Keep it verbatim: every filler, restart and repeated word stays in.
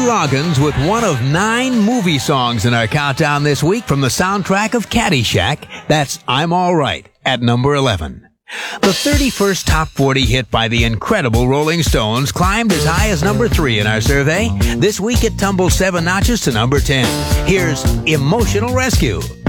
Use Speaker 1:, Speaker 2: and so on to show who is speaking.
Speaker 1: Loggins with one of nine movie songs in our countdown this week from the soundtrack of Caddyshack. That's I'm All Right at number eleven. The thirty-first top forty hit by the incredible Rolling Stones climbed as high as number three in our survey. This week it tumbled seven notches to number ten. Here's Emotional Rescue.